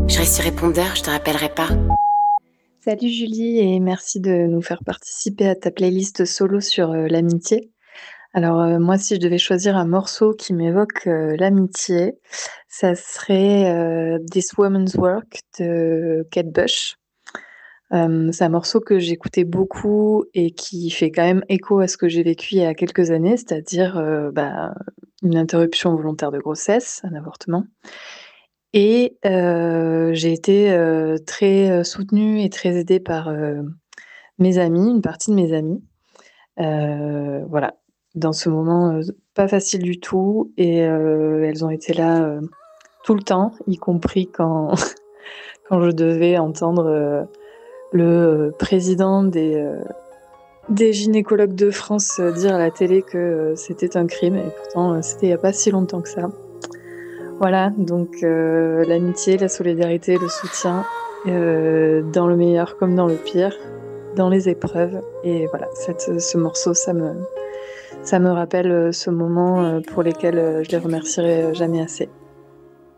Je reste sur répondeur, je te rappellerai pas. Salut Julie et merci de nous faire participer à ta playlist solo sur l'amitié. Alors moi, si je devais choisir un morceau qui m'évoque l'amitié, ça serait This Woman's Work de Kate Bush. C'est un morceau que j'écoutais beaucoup et qui fait quand même écho à ce que j'ai vécu il y a quelques années, c'est-à-dire une interruption volontaire de grossesse, un avortement. Et j'ai été très soutenue et très aidée par mes amis, une partie de mes amis. Voilà, dans ce moment pas facile du tout, et elles ont été là tout le temps, y compris quand, quand je devais entendre le président des gynécologues de France dire à la télé que c'était un crime, et pourtant c'était il n'y a pas si longtemps que ça. Voilà, donc l'amitié, la solidarité, le soutien, dans le meilleur comme dans le pire, dans les épreuves. Et voilà, ce morceau, ça me rappelle ce moment pour lesquels je les remercierai jamais assez.